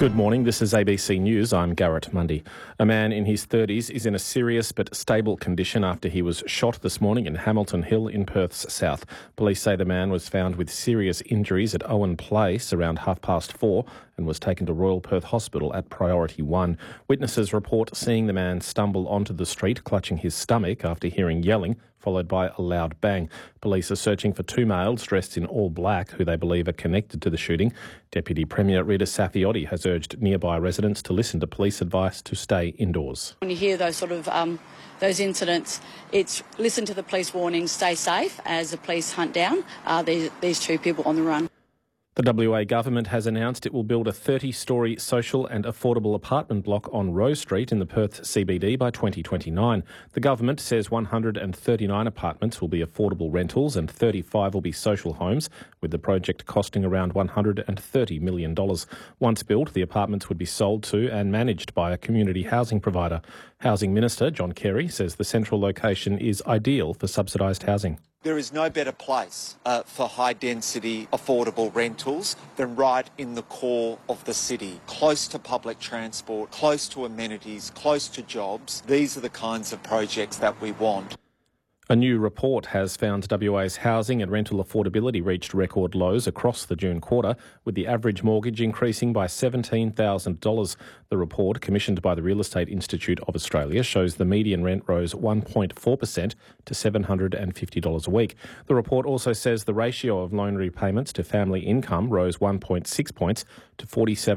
Good morning, this is ABC News. I'm Garrett Mundy. A man in his 30s is in a serious but stable condition after he was shot this morning in Hamilton Hill in Perth's south. Police say the man was found with serious injuries at Owen Place around 4:30 and was taken to Royal Perth Hospital at Priority 1. Witnesses report seeing the man stumble onto the street clutching his stomach after hearing yelling, followed by a loud bang. Police are searching for two males dressed in all black who they believe are connected to the shooting. Deputy Premier Rita Saffioti has urged nearby residents to listen to police advice to stay indoors. When you hear those those incidents, it's listen to the police warnings, stay safe as the police hunt down these two people on the run. The WA government has announced it will build a 30-storey social and affordable apartment block on Rose Street in the Perth CBD by 2029. The government says 139 apartments will be affordable rentals and 35 will be social homes, with the project costing around $130 million. Once built, the apartments would be sold to and managed by a community housing provider. Housing Minister John Kerry says the central location is ideal for subsidised housing. There is no better place for high-density, affordable rentals than right in the core of the city, close to public transport, close to amenities, close to jobs. These are the kinds of projects that we want. A new report has found WA's housing and rental affordability reached record lows across the June quarter, with the average mortgage increasing by $17,000. The report, commissioned by the Real Estate Institute of Australia, shows the median rent rose 1.4% to $750 a week. The report also says the ratio of loan repayments to family income rose 1.6 points to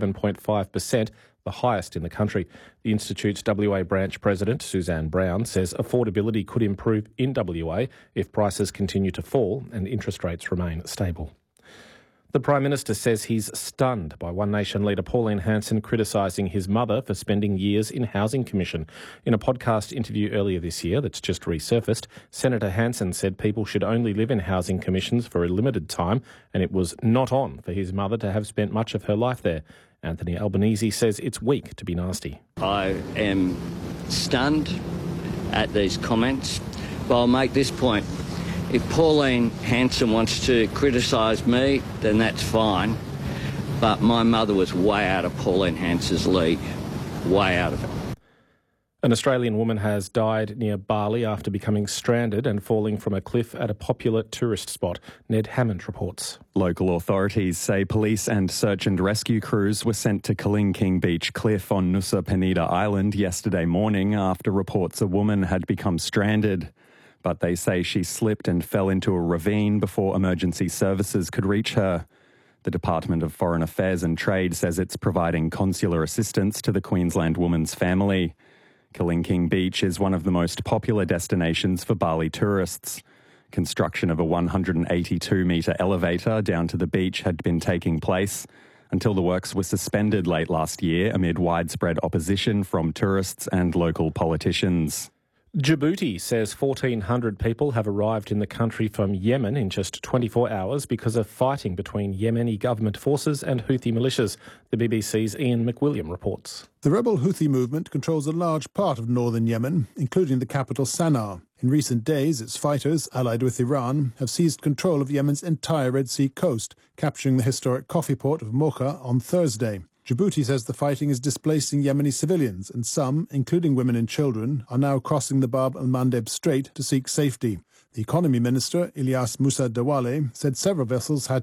47.5%, the highest in the country. The Institute's WA branch president, Suzanne Brown, says affordability could improve in WA if prices continue to fall and interest rates remain stable. The Prime Minister says he's stunned by One Nation leader Pauline Hanson criticising his mother for spending years in Housing Commission. In a podcast interview earlier this year that's just resurfaced, Senator Hanson said people should only live in housing commissions for a limited time, and it was not on for his mother to have spent much of her life there. Anthony Albanese says it's weak to be nasty. I am stunned at these comments, but I'll make this point. If Pauline Hanson wants to criticise me, then that's fine, but my mother was way out of Pauline Hanson's league, way out of it. An Australian woman has died near Bali after becoming stranded and falling from a cliff at a popular tourist spot. Ned Hammond reports. Local authorities say police and search and rescue crews were sent to Kalinking Beach Cliff on Nusa Penida Island yesterday morning after reports a woman had become stranded. But they say she slipped and fell into a ravine before emergency services could reach her. The Department of Foreign Affairs and Trade says it's providing consular assistance to the Queensland woman's family. Kalinking Beach is one of the most popular destinations for Bali tourists. Construction of a 182-metre elevator down to the beach had been taking place until the works were suspended late last year amid widespread opposition from tourists and local politicians. Djibouti says 1,400 people have arrived in the country from Yemen in just 24 hours because of fighting between Yemeni government forces and Houthi militias. The BBC's Ian McWilliam reports. The rebel Houthi movement controls a large part of northern Yemen, including the capital Sana'a. In recent days, its fighters, allied with Iran, have seized control of Yemen's entire Red Sea coast, capturing the historic coffee port of Mocha on Thursday. Djibouti says the fighting is displacing Yemeni civilians, and some, including women and children, are now crossing the Bab el-Mandeb Strait to seek safety. The Economy Minister, Ilyas Musa Dawale, said several vessels had